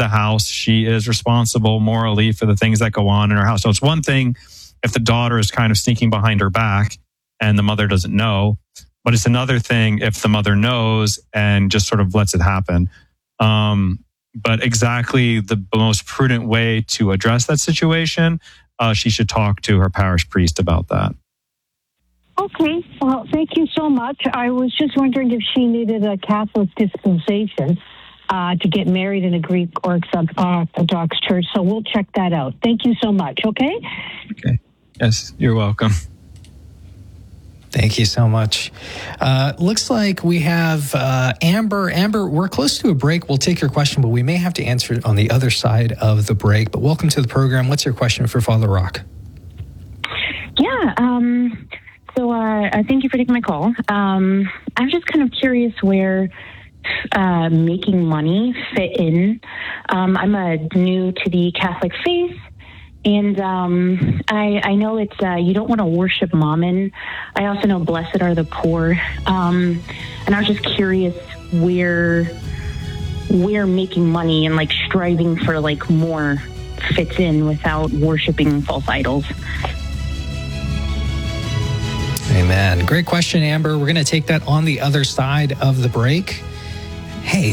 the house. She is responsible morally for the things that go on in her house. So it's one thing if the daughter is kind of sneaking behind her back and the mother doesn't know, but it's another thing if the mother knows and just sort of lets it happen. But exactly the most prudent way to address that situation, she should talk to her parish priest about that. Okay. Well, thank you so much. I was just wondering if she needed a Catholic dispensation to get married in a Greek Orthodox church. So we'll check that out. Thank you so much. Okay? Okay. Yes, you're welcome. Thank you so much. Looks like we have Amber. Amber, we're close to a break. We'll take your question, but we may have to answer it on the other side of the break. But welcome to the program. What's your question for Father Rock? Yeah. So thank you for taking my call. I'm just kind of curious where making money fit in. I'm new to the Catholic faith. And I know it's you don't want to worship mammon. I also know blessed are the poor. And I was just curious where making money and like striving for like more fits in without worshiping false idols. Amen. Great question, Amber. We're going to take that on the other side of the break. Hey,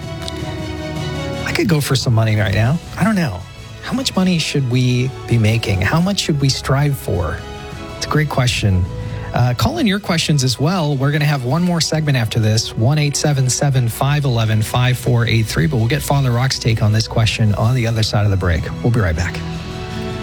I could go for some money right now. I don't know. How much money should we be making? How much should we strive for? It's a great question. Call in your questions as well. We're going to have one more segment after this, 1-877-511-5483, but we'll get Father Rock's take on this question on the other side of the break. We'll be right back.